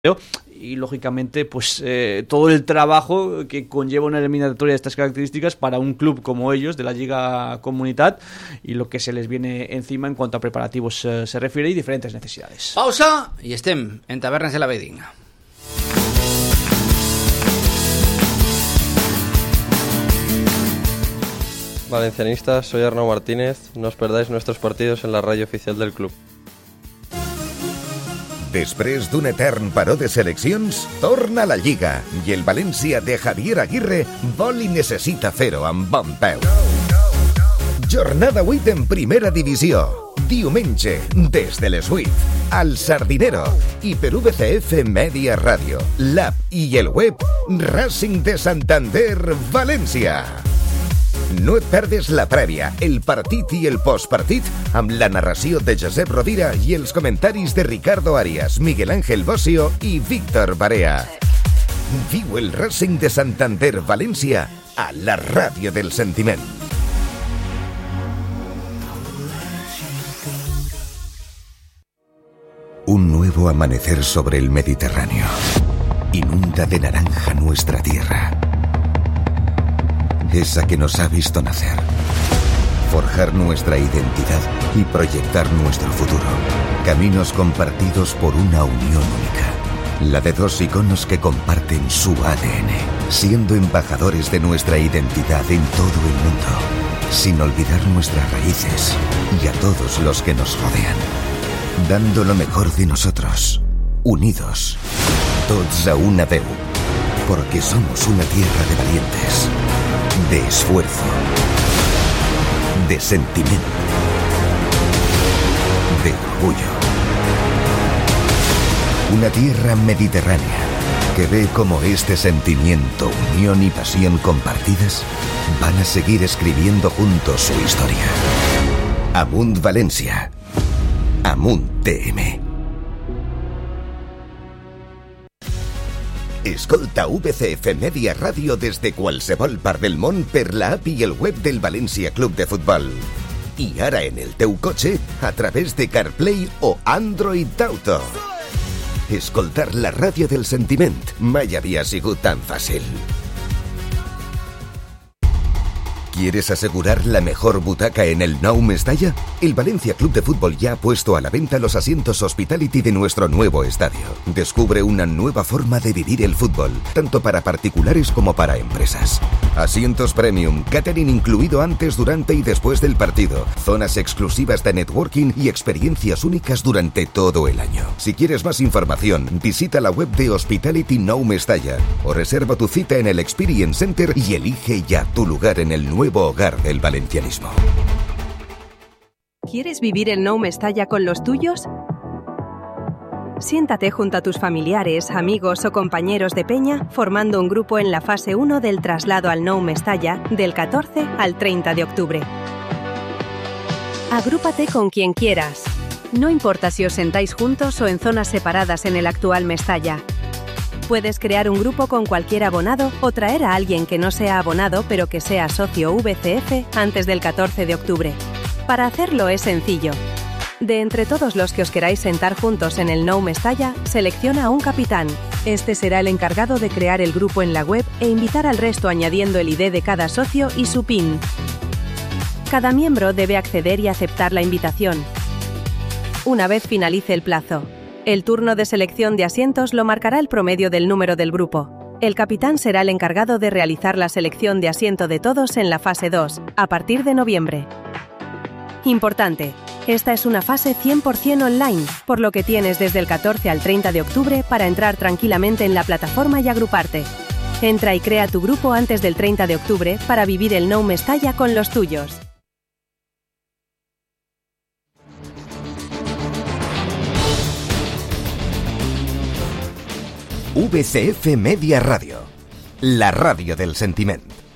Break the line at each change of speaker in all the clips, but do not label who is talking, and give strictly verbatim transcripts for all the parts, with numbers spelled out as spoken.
y lógicamente pues eh, todo el trabajo que conlleva una eliminatoria de estas características para un club como ellos de la Lliga Comunitat y lo que se les viene encima en cuanto a preparativos eh, se refiere y diferentes necesidades.
Pausa y estem en Tavernes de la Valldigna.
Valencianistas, soy Arnau Martínez, no os perdáis nuestros partidos en la radio oficial del club.
Després d'un etern paró de seleccions, torna la Lliga i el València de Javier Aguirre vol i necessita fer-ho amb bon peu. Jornada vuit en primera divisió. Diumenge, des de les vuit, al Sardinero i per U B C F Media Ràdio, l'app i el web Racing de Santander València. No et perdes la prèvia, el partit i el postpartit amb la narració de Josep Rovira i els comentaris de Ricardo Arias, Miguel Ángel Bossio i Víctor Barea. Viu el Racing de Santander València a la ràdio del sentiment. Un nuevo amanecer sobre el Mediterráneo. Inunda de naranja nuestra tierra. Esa que nos ha visto nacer, forjar nuestra identidad y proyectar nuestro futuro. Caminos compartidos por una unión única. La de dos iconos que comparten su A D N, siendo embajadores de nuestra identidad en todo el mundo, sin olvidar nuestras raíces y a todos los que nos rodean. Dando lo mejor de nosotros, unidos, tots a una veu, porque somos una tierra de valientes. De esfuerzo, de sentimiento, de orgullo. Una tierra mediterránea que ve cómo este sentimiento, unión y pasión compartidas van a seguir escribiendo juntos su historia. Amunt València. Amunt T M. Escolta U B C F Media Ràdio des de qualsevol part del món per la app i el web del València Club de Futbol. I ara en el teu cotxe a través de CarPlay o Android Auto. Escoltar la ràdio del sentiment mai havia sigut tan fàcil. ¿Quieres asegurar la mejor butaca en el Nou Mestalla? El Valencia Club de Fútbol ya ha puesto a la venta los asientos Hospitality de nuestro nuevo estadio. Descubre una nueva forma de vivir el fútbol, tanto para particulares como para empresas. Asientos premium, catering incluido antes, durante y después del partido, zonas exclusivas de networking y experiencias únicas durante todo el año. Si quieres más información, visita la web de Hospitality Nou Mestalla o reserva tu cita en el Experience Center y elige ya tu lugar en el nuevo hogar del valencianismo.
¿Quieres vivir el Nou Mestalla con los tuyos? Siéntate junto a tus familiares, amigos o compañeros de peña formando un grupo en la fase uno del traslado al Nou Mestalla del catorce al treinta de octubre. Agrúpate con quien quieras. No importa si os sentáis juntos o en zonas separadas en el actual Mestalla. Puedes crear un grupo con cualquier abonado o traer a alguien que no sea abonado pero que sea socio V C F antes del catorce de octubre. Para hacerlo es sencillo. De entre todos los que os queráis sentar juntos en el Nou Mestalla, selecciona a un capitán. Este será el encargado de crear el grupo en la web e invitar al resto añadiendo el I D de cada socio y su PIN. Cada miembro debe acceder y aceptar la invitación. Una vez finalice el plazo, el turno de selección de asientos lo marcará el promedio del número del grupo. El capitán será el encargado de realizar la selección de asiento de todos en la fase dos, a partir de noviembre. Importante, esta es una fase cien por ciento online, por lo que tienes desde el catorce al treinta de octubre para entrar tranquilamente en la plataforma y agruparte. Entra y crea tu grupo antes del treinta de octubre para vivir el Nou Mestalla con los tuyos.
V C F Media Ràdio, la ràdio del sentiment.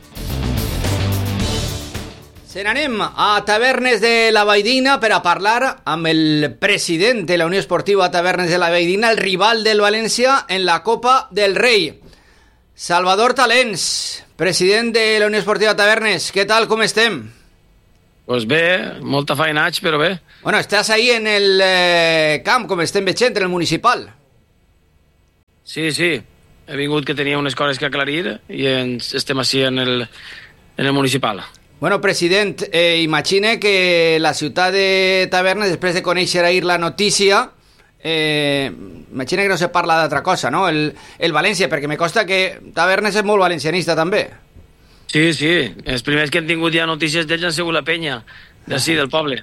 Se n'anem a Tavernes de la Valldigna per a parlar amb el president de la Unió Esportiva Tavernes de la Valldigna, el rival del València en la Copa del Rei. Salvador Talens, president de la Unió Esportiva Tavernes, què tal, com estem?
Pues bé, molta feinatge, però bé.
Bueno, estàs ahí en el eh, camp, com estem veient, en el municipal.
Sí, sí. He vingut que tenia unes coses que aclarir i ens estem així en el, en el municipal.
Bueno, president, eh, imagine que la ciutat de Tavernes, després de conèixer ahir la notícia, eh, imagine que no se parla d'altra cosa, no? El, el València, perquè me consta que Tavernes és molt valencianista també.
Sí, sí. Els primers que han tingut ja notícies d'ells han sigut la penya, d'ací, del poble.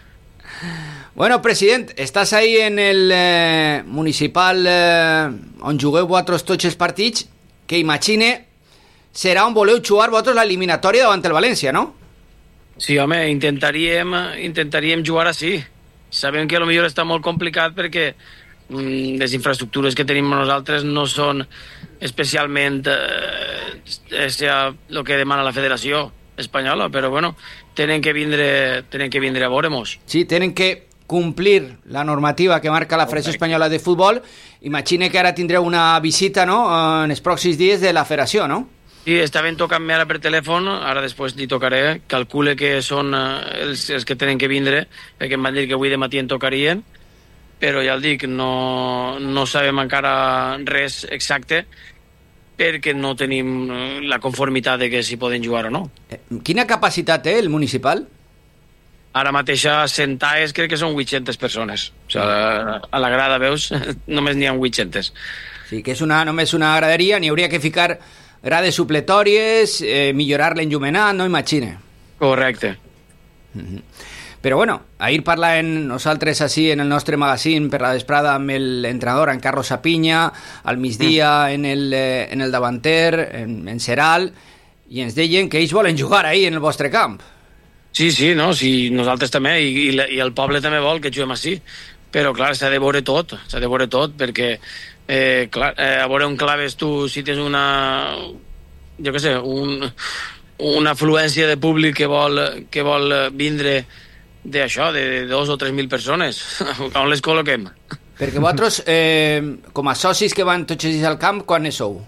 Bueno, president, estàs ahí en el eh, municipal eh, on jugueu vosaltres tots els partits, que imagine serà on voleu jugar vosaltres l'eliminatòria davant el València, no?
Sí, home, intentaríem, intentaríem jugar així. Sabem que potser està molt complicat perquè mm, les infraestructures que tenim nosaltres no són especialment eh, el que demana la Federació Espanyola, però bueno, tenen que vindre, tenen que vindre a veure-mos.
Sí, tenen que complir la normativa que marca la Federació Espanyola de Futbol. Imagine que ara tindreu una visita, no?, en els pròxims dies de la Federació, no?
Sí, estaven tocant-me ara per telèfon, ara després li tocaré, calcule que són els, els que tenen que vindre, perquè em van dir que avui de matí en tocarien, però ja el dic, no, no sabem encara res exacte, perquè no tenim la conformitat de que si poden jugar o no.
Quina capacitat té el municipal?
Ara mateix a Centaes crec que són vuit-centes persones. O sigui, a, a la grada, veus, només n'hi ha vuit-centes.
Sí, que és una, només una graderia, n'hi hauria que ficar grades supletòries, eh, millorar l'enllumenat, no imagine.
Correcte.
Mm-hmm. Però bueno, ahir parlàvem nosaltres així en el nostre magazín per la vesprada amb l'entrenador, en Carlos Sapinya, al migdia mm. en, el, eh, en el davanter, en, en Seral, i ens deien que ells volen jugar ahir en el vostre camp.
Sí, sí, no, sí, nosaltres també, i, i, i el poble també vol que juguem així, però clar, s'ha de veure tot, s'ha de veure tot, perquè eh, clar, eh, a veure on claves tu si tens una, jo què sé, un, una afluència de públic que vol, que vol vindre d'això, de dos o tres mil persones, on les col·loquem?
Perquè vosaltres, eh, com a socis que van tots els dies al camp, quan ne sou?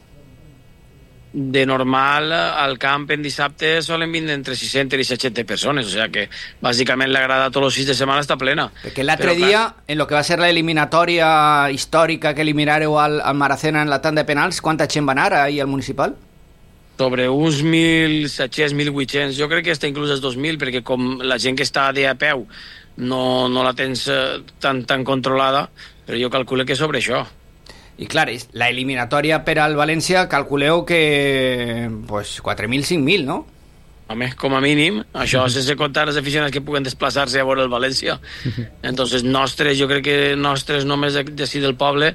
De normal, al camp en dissabte solen vindre entre sis-centes i set-centes persones, o sigui que bàsicament la grada tots els sis de setmana està plena.
Perquè l'altre dia, en lo que va ser l'eliminatòria històrica que eliminareu al, al Maracena en la tanda de penals, quanta gent va anar ahir al municipal?
Sobre uns mil set-cents, mil vuit-cents, jo crec que està inclús els dos mil, perquè com la gent que està de a peu no, no la tens tan, tan controlada, però jo calculo que sobre això.
I clar, la eliminatòria per al València calculeu que pues, quatre mil, cinc mil, no?
Home, com a mínim, això sense comptar les aficionats que puguen desplaçar-se a veure el València. Entonces, nostres, jo crec que nostres només d'ací del poble,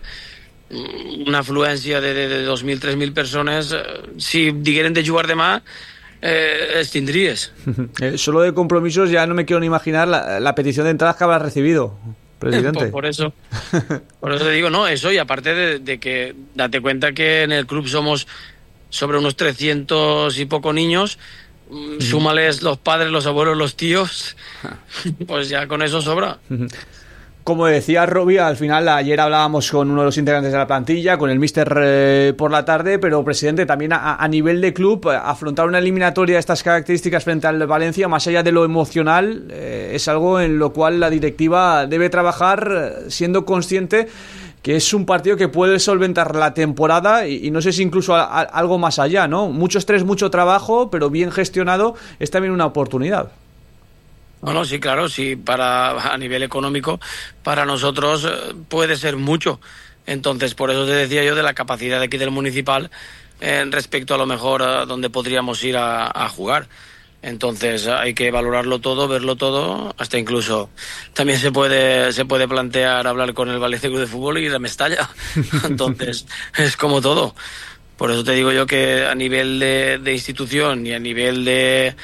una afluència de, de, de dos mil, tres mil persones, si digueren de jugar demà, eh, els tindries.
Eh, solo de compromisos ya no me quiero ni imaginar la, la petición de entradas que habrás recibido, presidente.
Por, por eso, por eso te digo, no, eso, y aparte de, de que date cuenta que en el club somos sobre unos trescientos y poco niños, mm. súmales los padres, los abuelos, los tíos, pues ya con eso sobra.
Como decía Robbie, al final ayer hablábamos con uno de los integrantes de la plantilla, con el míster eh, por la tarde, pero presidente, también a, a nivel de club, afrontar una eliminatoria de estas características frente al Valencia, más allá de lo emocional, eh, es algo en lo cual la directiva debe trabajar siendo consciente que es un partido que puede solventar la temporada y, y no sé si incluso a, a, algo más allá, ¿no? Mucho estrés, mucho trabajo, pero bien gestionado, es también una oportunidad.
No, no, sí, claro, sí, para a nivel económico, para nosotros puede ser mucho. Entonces, por eso te decía yo de la capacidad de aquí del municipal eh, respecto a lo mejor a donde podríamos ir a, a jugar. Entonces, hay que valorarlo todo, verlo todo, hasta incluso también se puede se puede plantear hablar con el Valencia Club de Fútbol y ir a Mestalla. Entonces, es como todo. Por eso te digo yo que a nivel de, de institución y a nivel de...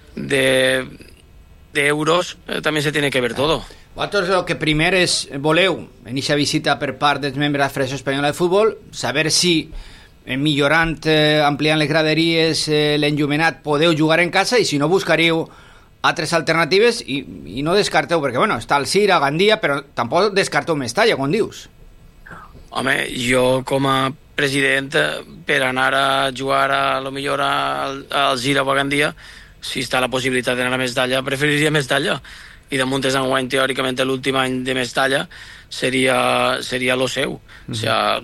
de de euros, eh, també se tiene que ver todo.
Vosaltres el que primer és, voleu, en aquesta visita per part dels membres de la Federació Espanyola de Futbol, saber si eh, millorant, eh, ampliant les graderies, eh, l'enllumenat, podeu jugar en casa i si no buscaríeu altres alternatives i, i no descarteu, perquè bueno, està el Cira, Gandia, però tampoc descarteu Mestalla, com dius.
Home, jo com a president, per anar a jugar a lo millor al, al Cira o a Gandia, si està la possibilitat d'anar a Mestalla, preferiria Mestalla. I damunt és enguany, teòricament, l'últim any de Mestalla seria, seria lo seu. Mm-hmm. O sigui,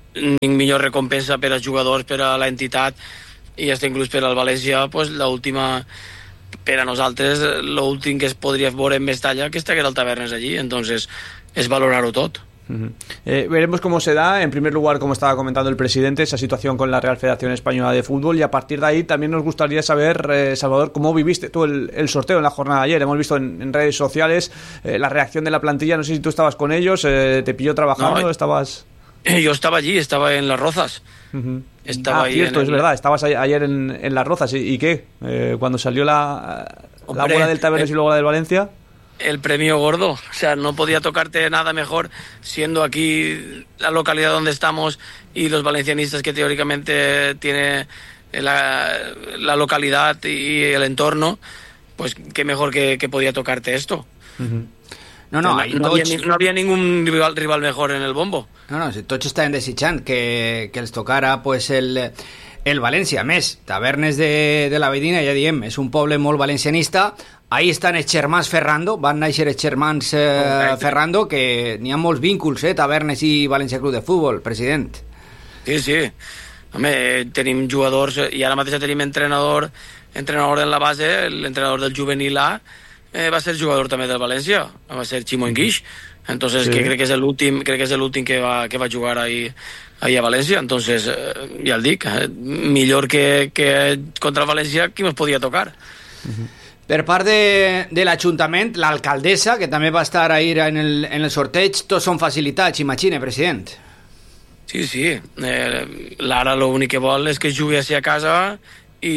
millor recompensa per als jugadors, per a l'entitat i fins inclús per al València, pues, l'última, per a nosaltres, l'últim que es podria veure en Mestalla, que estaria el Tabernes allí, entonces es valorar-ho tot.
Uh-huh. Eh, veremos cómo se da, en primer lugar, como estaba comentando el presidente, esa situación con la Real Federación Española de Fútbol, y a partir de ahí también nos gustaría saber, eh, Salvador, cómo viviste tú el, el sorteo en la jornada de ayer. Hemos visto en, en redes sociales eh, la reacción de la plantilla, no sé si tú estabas con ellos, eh, te pilló trabajando,
no,
estabas...
Yo estaba allí, estaba en Las Rozas.
Uh-huh.
Estaba
ah,
ahí
cierto,
en
es
el...
verdad, estabas ayer en, en Las Rozas, ¿y, y qué? Eh, cuando salió la, Hombre, la bola del Tabernes eh... y luego la del Valencia...
El premio gordo, o sea, no podía tocarte nada mejor siendo aquí la localidad donde estamos y los valencianistas que teóricamente tiene la, la localidad y el entorno, pues qué mejor que, que podía tocarte esto.
Uh-huh. No, no,
no, no,
tots...
había, no había ningún rival, rival mejor en el bombo.
No, no, tots estaven desitjant que, que els tocara pues, el, el València. A més, Tavernes de, de la Baidina, ja diem, és un poble molt valencianista. Ahí estan els germans Ferrando, van néixer els germans eh, Ferrando, que n'hi ha molts vínculs, eh, Tavernes i València Club de Futbol, president.
Sí, sí. Home, tenim jugadors, i ara mateix tenim entrenador, entrenador en la base, l'entrenador del juvenil A, eh, va ser jugador també del València, va ser Ximo Enguix, entonces sí. que crec que és l'últim, crec que és l'últim que va, que va jugar ahí, ahí a València, entonces, eh, ja el dic, eh, millor que, que contra el València, qui ens podia tocar?
Uh-huh. Per part de, de l'Ajuntament, l'alcaldessa, que també va estar ahir en el, en el sorteig, tots són facilitats, imagine, president.
Sí, sí. Eh, L'Ara l'únic que vol és que jugui a casa i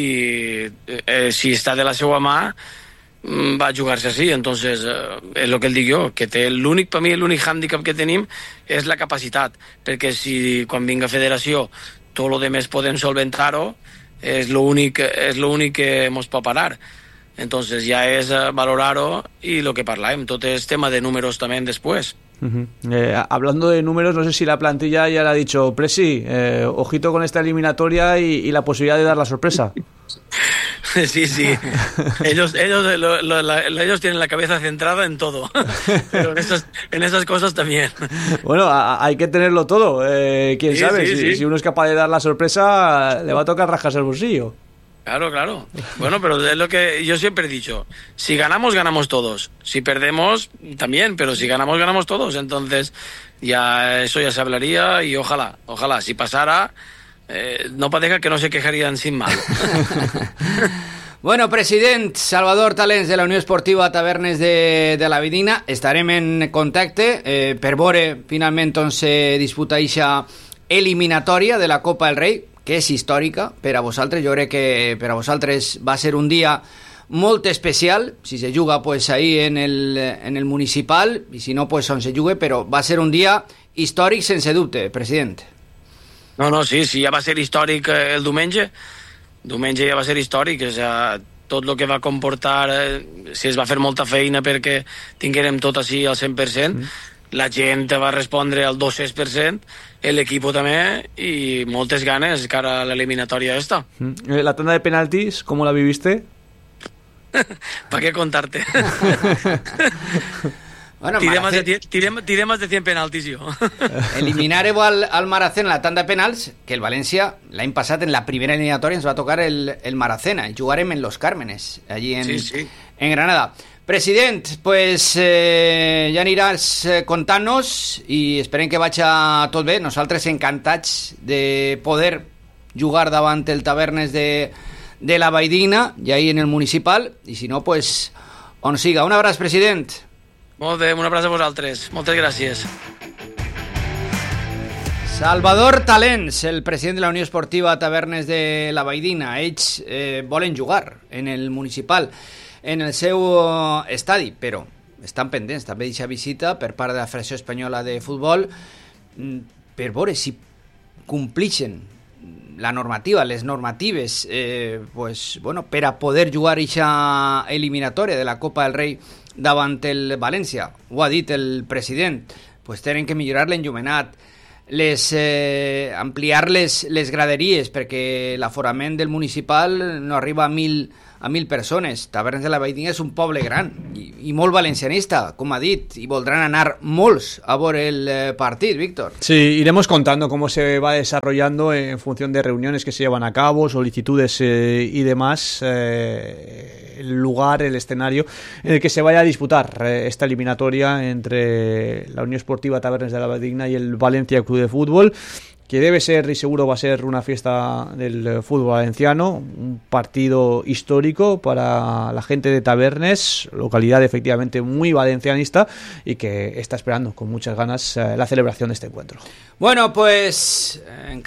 eh, si està de la seva mà va a jugar-se així. Entonces, eh, és el que el dic jo, que té l'únic, per mi, l'únic hàndicap que tenim és la capacitat, perquè si quan vinga federació tot lo demés podem solventar-ho, és l'únic és l'únic que ens pot parar. Entonces ya es uh, valorar-ho y lo que parlàvem, tot es tema de números también después.
Uh-huh. Eh, hablando de números, no sé si la plantilla ya le ha dicho, Presi, eh, ojito con esta eliminatoria y, y la posibilidad de dar la sorpresa.
Sí, sí. Ellos, ellos, lo, lo, la, ellos tienen la cabeza centrada en todo, pero en esas, en esas cosas también.
Bueno, a, hay que tenerlo todo. Eh, ¿Quién
sí,
sabe?
Sí,
si,
sí.
si uno es capaz de dar la sorpresa, le va a tocar rascarse el bolsillo.
Claro, claro. Bueno, pero es lo que yo siempre he dicho. Si ganamos, ganamos todos. Si perdemos, también. Pero si ganamos, ganamos todos. Entonces, ya eso ya se hablaría y ojalá, ojalá. Si pasara, eh, no parezca que no se quejarían sin mal.
Bueno, president Salvador Talens de la Unió Esportiva Tavernes de, de la Baidina, estarem en contacte eh, per veure finalment on se disputa eixa eliminatòria de la Copa del Rei, que és històrica per a vosaltres. Jo crec que per a vosaltres va ser un dia molt especial, si se juga pues ahí en el, en el municipal, i si no pues on se jugue, però va ser un dia històric sense dubte, president.
No, no, sí, sí, ja va ser històric el diumenge, diumenge ja va ser històric, o sigui, tot el que va comportar, eh, si es va fer molta feina perquè tinguérem tot així al cent per cent, mm. La gent va respondre al dos-cents per cent, l'equip també, i moltes ganes cara a l'eliminatòria esta.
Mm. La tanda de penaltis, ¿cómo la viviste?
¿Para qué contarte?
Bueno,
tiré,
Maracén...
más de, tiré, tiré más de cien penaltis jo.
Eliminareu al, al Maracén en la tanda de penals, que el València l'any passat en la primera eliminatòria ens va tocar el, el Maracena, i jugarem en Los Cármenes, allí en,
sí, sí.
en Granada. President, pues eh, ja aniràs eh, contant-nos i esperem que vagi tot bé. Nosaltres encantats de poder jugar davant el Tavernes de, de la Baidina i ahí en el municipal, i si no, pues on siga. Un abraç, president.
Molt bé, un abraç a vosaltres. Moltes gràcies.
Salvador Talens, el president de la Unió Esportiva Tavernes de la Baidina. Ells eh, volen jugar en el municipal, en el seu estadi, però estan pendents també d'aquesta visita per part de la Federació Espanyola de Futbol per veure si complixen la normativa, les normatives eh, pues, bueno, per a poder jugar aquesta eliminatòria de la Copa del Rei davant el València. Ho ha dit el president, pues tenen que millorar l'enllumenat, les, eh, ampliar les, les graderies, perquè l'aforament del municipal no arriba a mil a mil persones. Tavernes de la Valldigna és un poble gran i, i molt valencianista, com ha dit, i voldran anar molts a veure el eh, partit, Víctor.
Sí, iremos contando cómo se va desarrollando en función de reuniones que se llevan a cabo, solicitudes eh, y demás, eh, el lugar, el escenario en el que se vaya a disputar eh, esta eliminatoria entre la Unión Esportiva Tavernes de la Valldigna y el Valencia Club de Fútbol, que debe ser y seguro va a ser una fiesta del fútbol valenciano, un partido histórico para la gente de Tavernes, localidad efectivamente muy valencianista y que está esperando con muchas ganas eh, la celebración de este encuentro.
Bueno, pues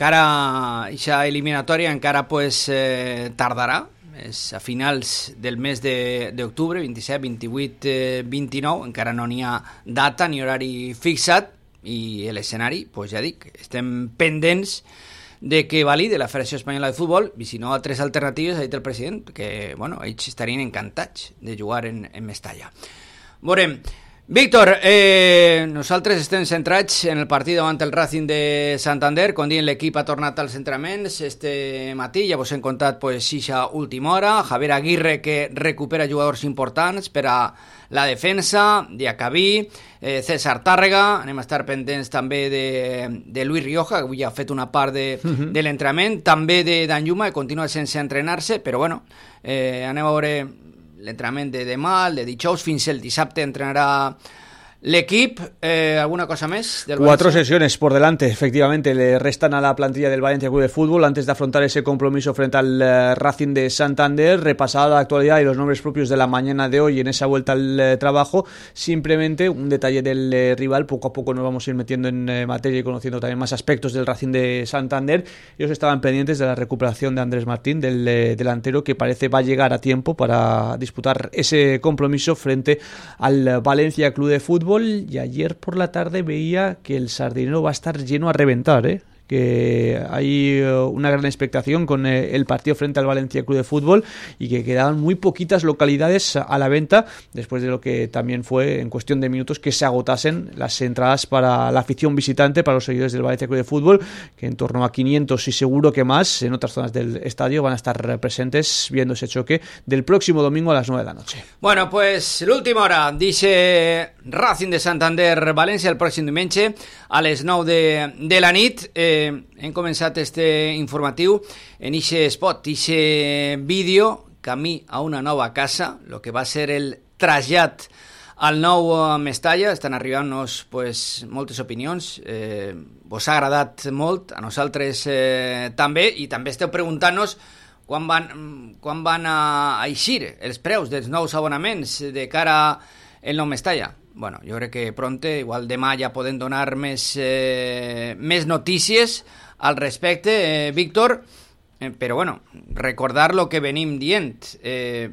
encara esa eliminatòria encara pues eh, tardarà, és a finals del mes d'octubre, vint-i-set, vint-i-vuit, eh, vint-i-nou, encara no n'hi ha data ni horari fixat, i l'escenari, pues ja dic, estem pendents de que valide la Federació Espanyola de Futbol, i si no, altres alternatives, ha dit el president, que, bueno, ells estarien encantats de jugar en, en Mestalla. Veurem. Víctor, eh, nosaltres estem centrats en el partit davant el Racing de Santander. Com dient, l'equip ha tornat als entrenaments este matí, ja vos hem contat pues, eixa última hora. Javier Aguirre, que recupera jugadors importants per a la defensa, Diacabí, eh, César Tàrrega. Anem a estar pendents també de, de Luis Rioja, que avui ha fet una part de, uh-huh. de l'entrenament, també de Dan Lluma, que continua sense entrenar-se, però bueno, eh, anem a veure l'entrenament de demà, el de dijous, fins el dissabte entrenarà l'equip. Eh, ¿Alguna cosa más del
Cuatro
Valencia?
sesiones por delante, efectivamente, le restan a la plantilla del Valencia Club de Fútbol antes de afrontar ese compromiso frente al uh, Racing de Santander. Repasada la actualidad y los nombres propios de la mañana de hoy en esa vuelta al uh, trabajo, simplemente un detalle del uh, rival. Poco a poco nos vamos a ir metiendo en uh, materia y conociendo también más aspectos del Racing de Santander. Ellos estaban pendientes de la recuperación de Andrés Martín, del uh, delantero, que parece va a llegar a tiempo para disputar ese compromiso frente al uh, Valencia Club de Fútbol. Y ayer por la tarde veía que el Sardinero va a estar lleno a reventar, ¿eh? que hay una gran expectación con el partido frente al Valencia Club de Fútbol y que quedaban muy poquitas localidades a la venta después de lo que también fue en cuestión de minutos que se agotasen las entradas para la afición visitante, para los seguidores del Valencia Club de Fútbol, que en torno a quinientos y seguro que más en otras zonas del estadio van a estar presentes viendo ese choque del próximo domingo a las nueve de la noche.
Bueno, pues l'última hora dice Racing de Santander València el pròxim diumenge a les nou de, de la nit. eh, hem començat este informatiu en ixe spot, ixe vídeo camí a una nova casa, lo que va ser el trasllat al nou Mestalla. Estan arribant-nos pues, moltes opinions, eh, vos ha agradat molt, a nosaltres eh, també, i també esteu preguntant-nos quan van, quan van a eixir els preus dels nous abonaments de cara al nou Mestalla. Bueno, jo crec que pronte, igual demà ja podem donar més, eh, més notícies al respecte, eh, Víctor, eh, però bueno, recordar lo que venim dient. Eh,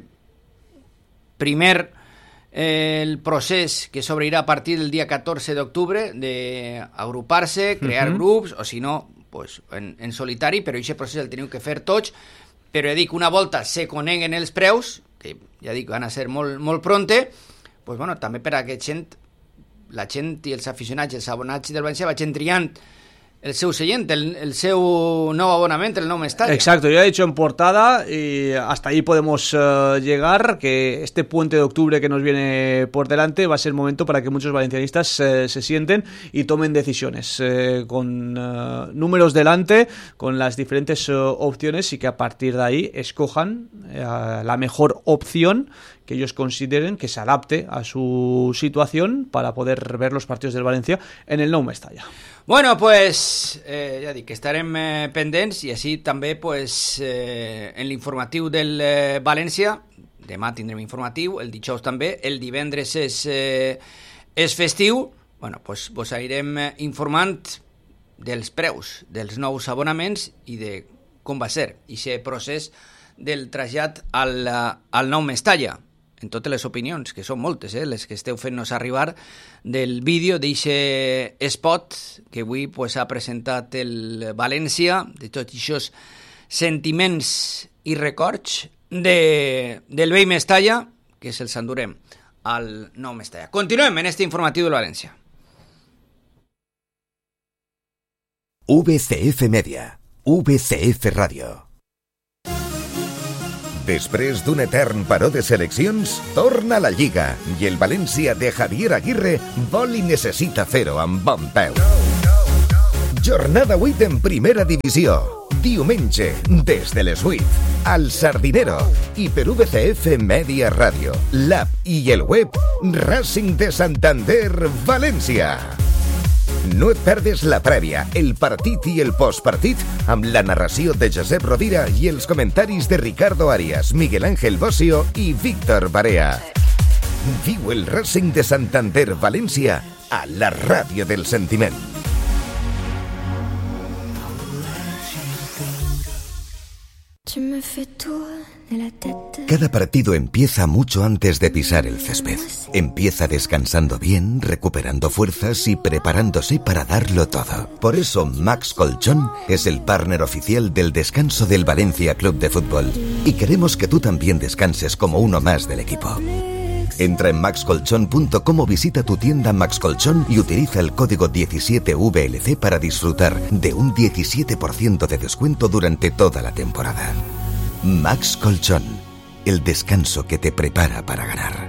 primer, eh, el procés que s'obrirà a partir del dia catorze d'octubre d'agrupar-se, crear uh-huh. grups, o si no, pues, en, en solitari, però aquest procés el teniu que fer tots. Però ja dic, una volta se coneguen els preus, que ja dic, van a ser molt, molt pronte, pues bueno, també per a que gent, la gent i els aficionats, els abonats del València vagin triant el seu seient, el, el seu nou abonament, el nou Mestalla.
Exacto, yo he dicho en portada y hasta ahí podemos uh, llegar, que este puente de octubre que nos viene por delante va a ser el momento para que muchos valencianistas uh, se sienten y tomen decisiones uh, con uh, números delante, con las diferentes uh, opciones, y que a partir de ahí escojan uh, la mejor opción que ellos consideren que se adapte a su situación para poder ver los partidos del Valencia en el Nou Mestalla.
Bueno, pues eh, ja dic que estarem eh, pendents, i així també pues, eh, en l'informatiu del eh, València. Demà tindrem informatiu, el dijous també, el divendres és, eh, és festiu. Bueno, pues, vos anirem informant dels preus dels nous abonaments i de com va ser aquest procés del trasllat al, al nou Mestalla, en totes les opinions, que són moltes, eh, les que esteu fent-nos arribar del vídeo d'eixe spot que avui pues, ha presentat el València, de tots aquests sentiments i records de, del vell Mestalla, que se'ls endurem al nou Mestalla. Continuem en este informatiu del València.
V C F Media, V C F Radio. Després d'un etern paró de seleccions, torna a la Lliga i el València de Javier Aguirre vol i necessita fer-ho amb bon peu. Jornada vuit en primera divisió. Diumenge, des de les vuit, al Sardinero i per U V C F Media Ràdio, l'app i el web Racing de Santander València. No et perdes la prèvia, el partit i el postpartit amb la narració de Josep Rovira i els comentaris de Ricardo Arias, Miguel Ángel Bossio i Víctor Barea. Viu el Racing de Santander València a la ràdio del sentiment. Cada partido empieza mucho antes de pisar el césped. Empieza descansando bien, recuperando fuerzas y preparándose para darlo todo. Por eso Max Colchón es el partner oficial del descanso del Valencia Club de Fútbol. Y queremos que tú también descanses como uno más del equipo. Entra en max colchón punto com o visita tu tienda Max Colchón y utiliza el código diecisiete V L C para disfrutar de un diecisiete por ciento de descuento durante toda la temporada. Max Colchón, el descanso que te prepara para ganar.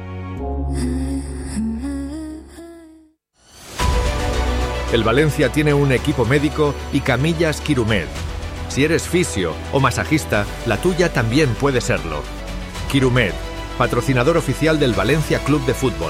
El Valencia tiene un equipo médico y camillas Quirumed. Si eres fisio o masajista, la tuya también puede serlo. Quirumed, patrocinador oficial del Valencia Club de Fútbol.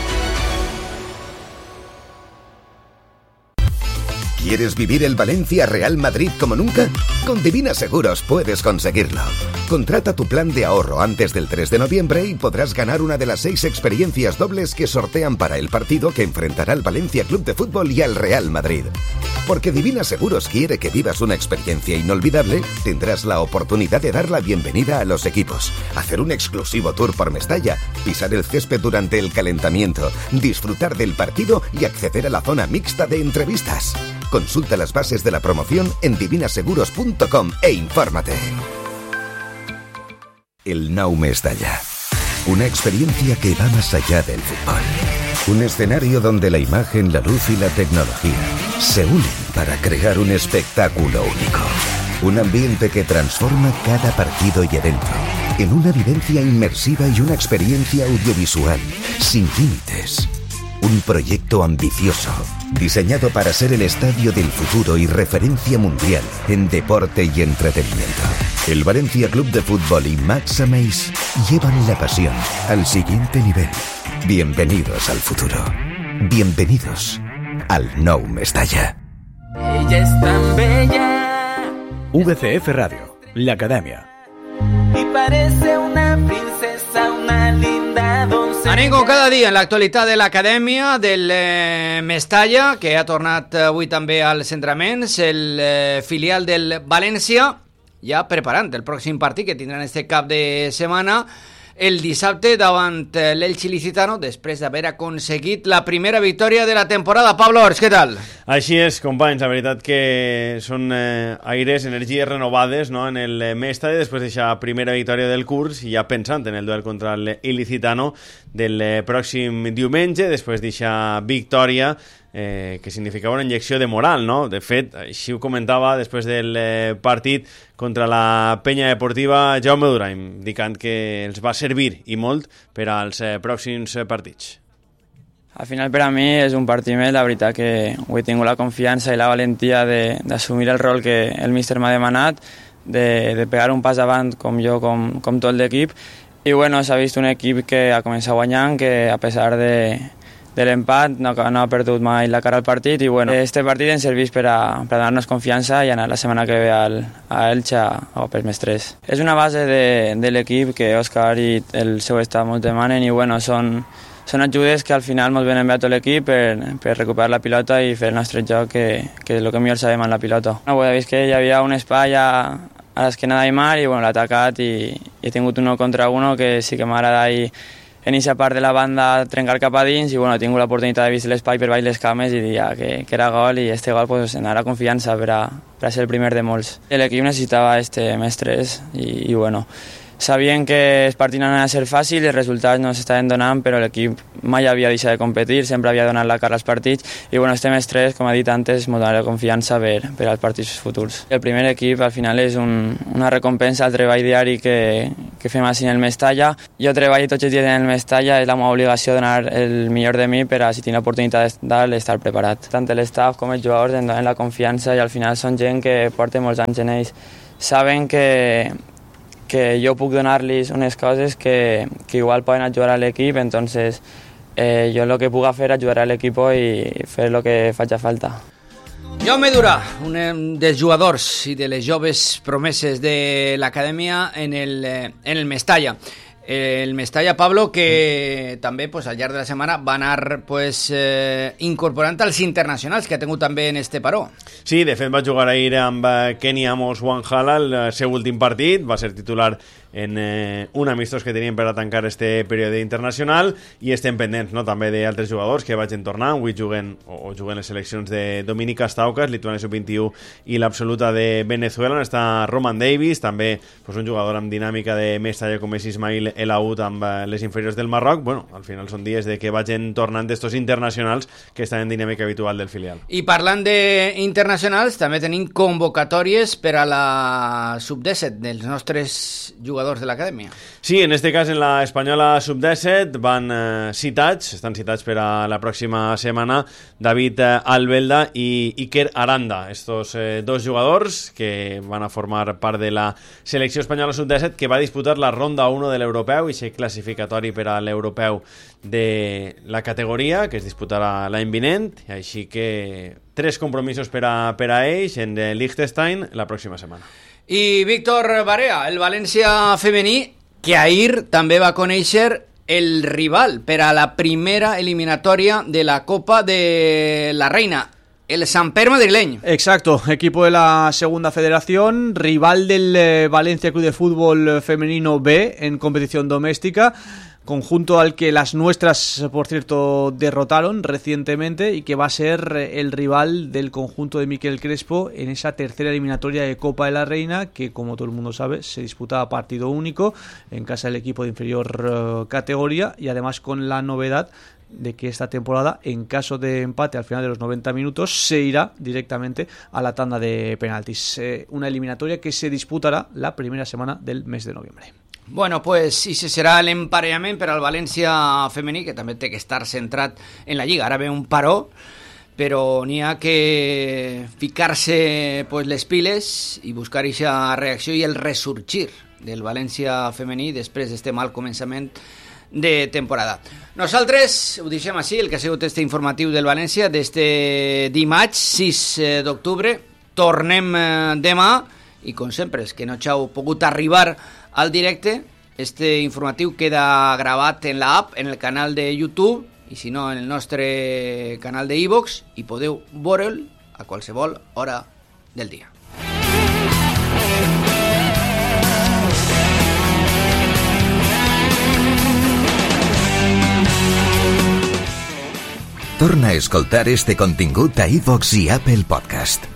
¿Quieres vivir el Valencia Real Madrid como nunca? Con Divina Seguros puedes conseguirlo. Contrata tu plan de ahorro antes del tres de noviembre y podrás ganar una de las seis experiencias dobles que sortean para el partido que enfrentará al Valencia Club de Fútbol y al Real Madrid. Porque Divina Seguros quiere que vivas una experiencia inolvidable, tendrás la oportunidad de dar la bienvenida a los equipos, hacer un exclusivo tour por Mestalla, pisar el césped durante el calentamiento, disfrutar del partido y acceder a la zona mixta de entrevistas. Consulta las bases de la promoción en divina seguros punto com e infórmate. El Nou Mestalla. Una experiencia que va más allá del fútbol. Un escenario donde la imagen, la luz y la tecnología se unen para crear un espectáculo único. Un ambiente que transforma cada partido y evento en una vivencia inmersiva y una experiencia audiovisual sin límites. Un proyecto ambicioso, diseñado para ser el estadio del futuro y referencia mundial en deporte y entretenimiento. El Valencia Club de Fútbol y Max Ameis llevan la pasión al siguiente nivel. Bienvenidos al futuro. Bienvenidos al Nou Mestalla.
Ella es tan bella.
V C F Radio, la Academia.
Y parece una princesa, una linda doncella.
Anem com cada dia en l'actualitat de l'Acadèmia del eh, Mestalla, que ha tornat avui també als entrenaments, el eh, filial del València, ja preparant el pròxim partit que tindran este cap de setmana el dissabte davant l'Elche Ilicitano, després d'haver aconseguit la primera victòria de la temporada. Pablo Ors, què tal?
Així és, companys, la veritat que són eh, aires, energies renovades, no?, en el Mestalla, després d'aquesta primera victòria del curs i ja pensant en el duel contra l'Ilicitano del eh, pròxim diumenge, després d'aquesta victòria eh, que significava una injecció de moral, no? De fet, així ho comentava després del eh, partit contra la Penya Deportiva Jaume Duraim, dicant que els va servir i molt per als eh, pròxims partits.
Al final per a mi és un partit més, la veritat que ho he tingut la confiança i la valentia d'assumir el rol que el míster m'ha demanat, de, de pegar un pas avant com jo, com, com tot l'equip, i bueno, s'ha vist un equip que ha començat guanyant, que a pesar de, de l'empat no, no ha perdut mai la cara al partit, i bueno, este partit ens serveix per a, per a donar-nos confiança i anar la setmana que ve al, a Elche o per més tres. És una base de, de l'equip que Òscar i el seu estat molt demanen i bueno, són Són ajudes que al final ens venen bé a tot l'equip per, per recuperar la pilota i fer el nostre joc, que, que és el que millor sabem en la pilota. No, he vist que hi havia un espai a, a l'esquena d'Aimar i bueno, l'ha atacat i, i he tingut uno contra uno que sí que m'agrada i en aquesta part de la banda trencar cap a dins i bueno, he tingut l'oportunitat de vist l'espai per baix les cames i dir que, que era gol i este gol pues, em donarà confiança per a, per a ser el primer de molts. L'equip necessitava este més tres i, i bueno, sabien que els partits no anaven a ser fàcils, els resultats no s'estaven donant, però l'equip mai havia deixat de competir, sempre havia donat la cara als partits i bueno, estem els tres, com ha dit antes, ens dona la confiança per, per als partits futurs. El primer equip al final és un, una recompensa al treball diari que, que fem així en el Mestalla. Jo treballo tots els dies en el Mestalla, és la meva obligació donar el millor de mi per a si tinc l'oportunitat d'estar preparat. Tant l'estaf com els jugadors em donen la confiança i al final són gent que porta molts anys en ells. Saben que que jo puc donar-los unes coses que, que igual poden ajudar a l'equip, entonces eh, jo el que puc fer és ajudar a l'equip i fer el que faci falta.
Jaume Dura, un dels jugadors i de les joves promeses de l'acadèmia en el, en el Mestalla. El Mestalla, Pablo, que també pues, al llarg de la setmana va anar pues, eh, incorporant els internacionals que ha tingut també en este paró.
Sí, de fet va jugar ahir amb Kenny Amos Wanjala el seu últim partit, va ser titular en eh, un amistós que tenien per a tancar este període internacional i estem pendents no? també d'altres jugadors que vagin tornant, avui juguen o, o juguen les seleccions de Dominica Staukas, Lituània sub vint-i-u i l'absoluta de Venezuela, on està Roman Davis, també pues, un jugador amb dinàmica de Mestalla com és Ismail El Aoud amb eh, les inferiors del Marroc. Bueno, al final són dies de que vagin tornant d'estos internacionals que estan en dinàmica habitual del filial.
I parlant d'internacionals, també tenim convocatòries per a la sub disset dels nostres jugadors de l'acadèmia.
Sí, en este cas en la espanyola sub disset van eh, citats, estan citats per a la pròxima setmana David eh, Albelda i Iker Aranda, estos eh, dos jugadors que van a formar part de la selecció espanyola sub disset que va disputar la ronda u de l'europeu i ser classificatori per a l'europeu de la categoria que es disputarà l'any vinent, i així que tres compromisos per a, per a ells en Liechtenstein la pròxima setmana.
I Víctor Barea, el València femení, que ahir també va conèixer el rival per a la primera eliminatòria de la Copa de la Reina, el Samper madrileño.
Exacto, equipo de la segunda federación, rival del eh, Valencia Club de Fútbol Femenino B en competición doméstica, conjunto al que las nuestras, por cierto, derrotaron recientemente y que va a ser el rival del conjunto de Miquel Crespo en esa tercera eliminatoria de Copa de la Reina, que como todo el mundo sabe se disputa a partido único en casa del equipo de inferior uh, categoría, y además con la novedad de que esta temporada, en caso de empate al final de los noventa minutos, se irá directamente a la tanda de penaltis. Eh, una eliminatoria que se disputará la primera semana del mes de noviembre.
Bueno, pues ese serà l'emparellament per al València femení, que també té que estar centrat en la Lliga. Ara ve un paró, però n'hi ha que ficar-se pues, les piles i buscar aquesta reacció i el ressorgir del València femení després d'este mal començament de temporada. Nosaltres ho deixem així, el que ha sigut este informatiu del València d'este dimarts sis d'octubre. Tornem demà i com sempre, és que no heu pogut arribar al directe, este informatiu queda gravat en la app, en el canal de YouTube i si no en el nostre canal de iVoox, i podeu veure'l a qualsevol hora del dia.
Torna a escoltar este contingut a iVoox i Apple Podcast.